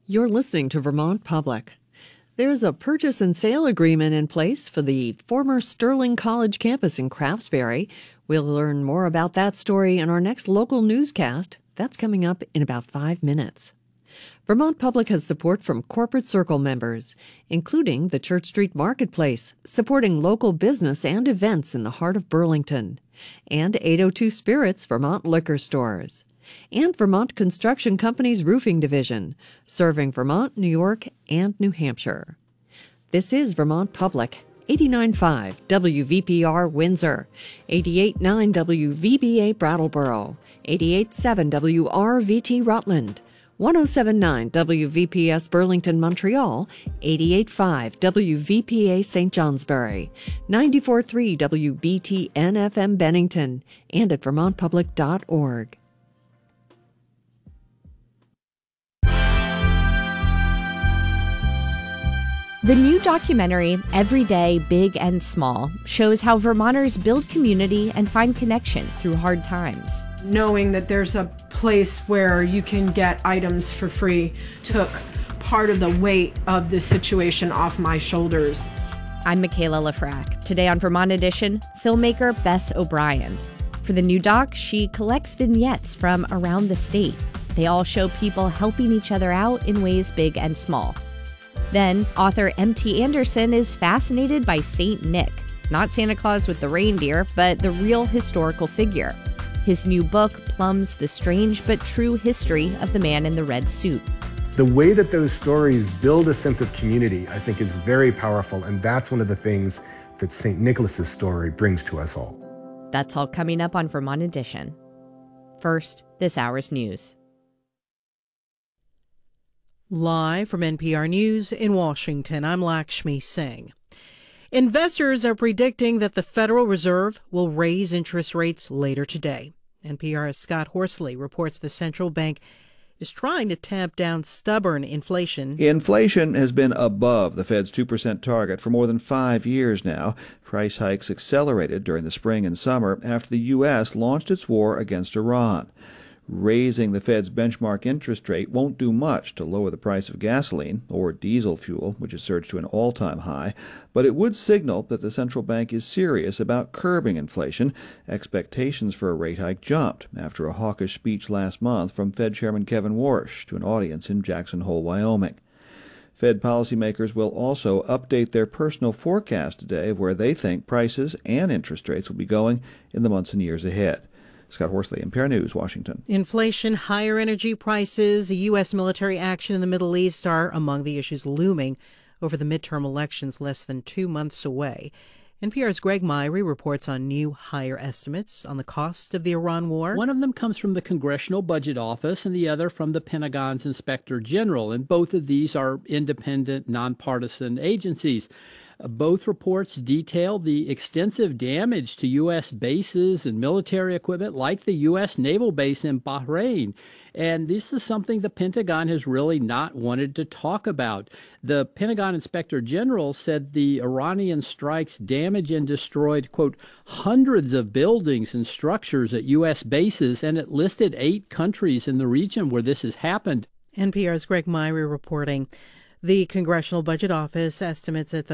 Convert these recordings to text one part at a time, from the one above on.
You're listening to Vermont Public. There's a purchase and sale agreement in place for the former Sterling College campus in Craftsbury. We'll learn more about that story in our next local newscast. That's coming up in about 5 minutes. Vermont Public has support from Corporate Circle members, including the Church Street Marketplace, supporting local business and events in the heart of Burlington, and 802 Spirits Vermont Liquor Stores, and Vermont Construction Company's Roofing Division, serving Vermont, New York, and New Hampshire. This is Vermont Public, 89.5 WVPR Windsor, 88.9 WVBA Brattleboro, 88.7 WRVT Rutland, 107.9 WVPS Burlington, Montreal, 88.5 WVPA St. Johnsbury, 94.3 WBTN FM Bennington, and at vermontpublic.org. The new documentary, Every Day, Big and Small, shows how Vermonters build community and find connection through hard times. Knowing that there's a place where you can get items for free took part of the weight of this situation off my shoulders. I'm Michaela Lafrac. Today on Vermont Edition, filmmaker Bess O'Brien. For the new doc, she collects vignettes from around the state. They all show people helping each other out in ways big and small. Then, author M.T. Anderson is fascinated by St. Nick, not Santa Claus with the reindeer, but the real historical figure. His new book plumbs the strange but true history of the man in the red suit. The way that those stories build a sense of community, I think, is very powerful, and that's one of the things that St. Nicholas's story brings to us all. That's all coming up on Vermont Edition. First, this hour's news. Live from NPR News in Washington, I'm Lakshmi Singh. Investors are predicting that the Federal Reserve will raise interest rates later today. NPR's Scott Horsley reports the central bank is trying to tamp down stubborn inflation. Inflation has been above the Fed's 2% target for more than 5 years now. Price hikes accelerated during the spring and summer after the U.S. launched its war against Iran. Raising the Fed's benchmark interest rate won't do much to lower the price of gasoline or diesel fuel, which has surged to an all-time high, but it would signal that the central bank is serious about curbing inflation. Expectations for a rate hike jumped after a hawkish speech last month from Fed Chairman Kevin Warsh to an audience in Jackson Hole, Wyoming. Fed policymakers will also update their personal forecast today of where they think prices and interest rates will be going in the months and years ahead. Scott Horsley, NPR News, Washington. Inflation, higher energy prices, U.S. military action in the Middle East are among the issues looming over the midterm elections less than 2 months away. NPR's Greg Myrie reports on new higher estimates on the cost of the Iran war. One of them comes from the Congressional Budget Office and the other from the Pentagon's Inspector General. And both of these are independent, nonpartisan agencies. Both reports detail the extensive damage to U.S. bases and military equipment like the U.S. naval base in Bahrain. And this is something the Pentagon has really not wanted to talk about. The Pentagon Inspector General said the Iranian strikes damaged and destroyed, quote, hundreds of buildings and structures at U.S. bases, and it listed 8 countries in the region where this has happened. NPR's Greg Myrie reporting. The Congressional Budget Office estimates that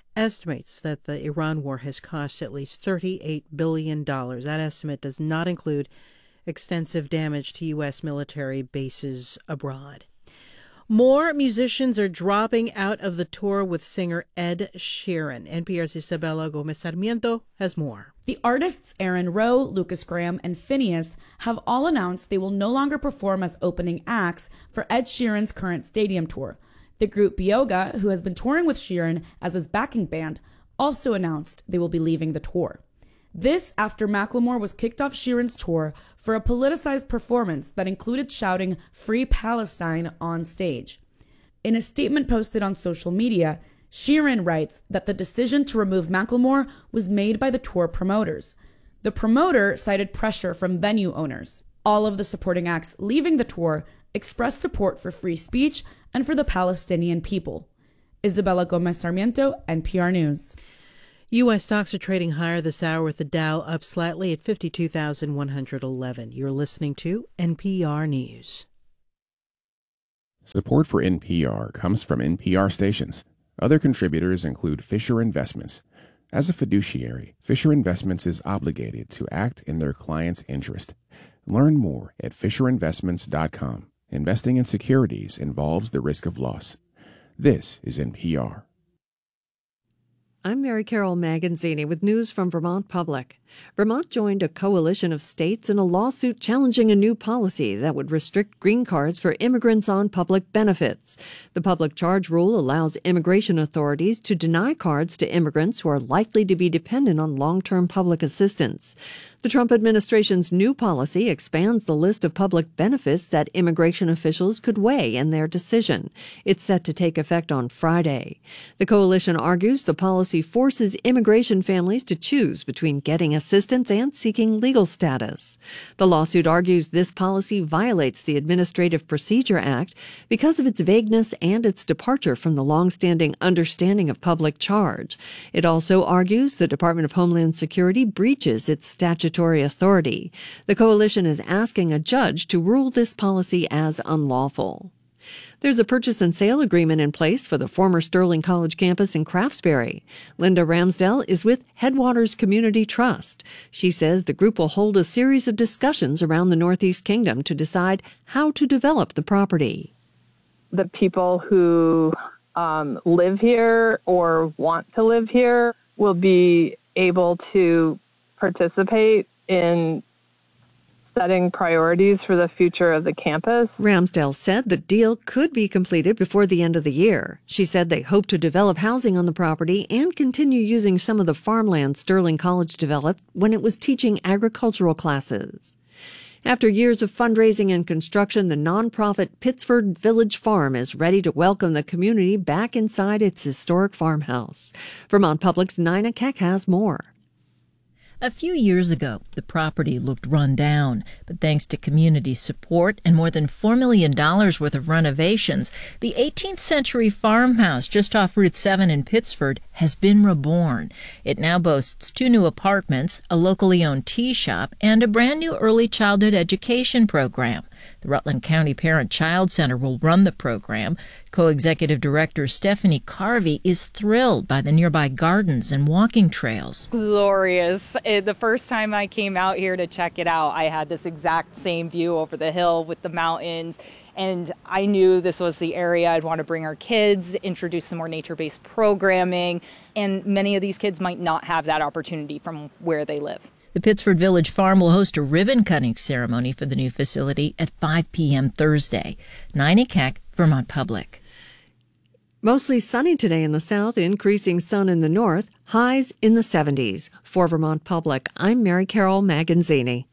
the Iran war has cost at least $38 billion. That estimate does not include extensive damage to U.S. military bases abroad. More musicians are dropping out of the tour with singer Ed Sheeran. NPR's Isabella Gomez Sarmiento has more. The artists Aaron Rowe, Lucas Graham, and Phineas have all announced they will no longer perform as opening acts for Ed Sheeran's current stadium tour. The group Bioga, who has been touring with Sheeran as his backing band, also announced they will be leaving the tour. This after Macklemore was kicked off Sheeran's tour for a politicized performance that included shouting "Free Palestine" on stage. In a statement posted on social media, Sheeran writes that the decision to remove Macklemore was made by the tour promoters. The promoter cited pressure from venue owners. All of the supporting acts leaving the tour expressed support for free speech and for the Palestinian people. Isabella Gomez Sarmiento, NPR News. U.S. stocks are trading higher this hour with the Dow up slightly at 52,111. You're listening to NPR News. Support for NPR comes from NPR stations. Other contributors include Fisher Investments. As a fiduciary, Fisher Investments is obligated to act in their client's interest. Learn more at FisherInvestments.com. Investing in securities involves the risk of loss. This is NPR. I'm Mary Carol Maganzini with news from Vermont Public. Vermont joined a coalition of states in a lawsuit challenging a new policy that would restrict green cards for immigrants on public benefits. The public charge rule allows immigration authorities to deny cards to immigrants who are likely to be dependent on long-term public assistance. The Trump administration's new policy expands the list of public benefits that immigration officials could weigh in their decision. It's set to take effect on Friday. The coalition argues the policy forces immigration families to choose between getting assistance and seeking legal status. The lawsuit argues this policy violates the Administrative Procedure Act because of its vagueness and its departure from the longstanding understanding of public charge. It also argues the Department of Homeland Security breaches its statutory authority. The coalition is asking a judge to rule this policy as unlawful. There's a purchase and sale agreement in place for the former Sterling College campus in Craftsbury. Linda Ramsdell is with Headwaters Community Trust. She says the group will hold a series of discussions around the Northeast Kingdom to decide how to develop the property. The people who live here or want to live here will be able to participate in setting priorities for the future of the campus. Ramsdell said the deal could be completed before the end of the year. She said they hope to develop housing on the property and continue using some of the farmland Sterling College developed when it was teaching agricultural classes. After years of fundraising and construction, the nonprofit Pittsford Village Farm is ready to welcome the community back inside its historic farmhouse. Vermont Public's Nina Keck has more. A few years ago, the property looked run down, but thanks to community support and more than $4 million worth of renovations, the 18th century farmhouse just off Route 7 in Pittsford has been reborn. It now boasts 2 new apartments, a locally owned tea shop, and a brand new early childhood education program. The Rutland County Parent-Child Center will run the program. Co-executive director Stephanie Carvey is thrilled by the nearby gardens and walking trails. Glorious. The first time I came out here to check it out, I had this exact same view over the hill with the mountains. And I knew this was the area I'd want to bring our kids, introduce some more nature-based programming. And many of these kids might not have that opportunity from where they live. The Pittsford Village Farm will host a ribbon-cutting ceremony for the new facility at 5 p.m. Thursday. Nina Keck, Vermont Public. Mostly sunny today in the south, increasing sun in the north, highs in the 70s. For Vermont Public, I'm Mary Carol Maganzini.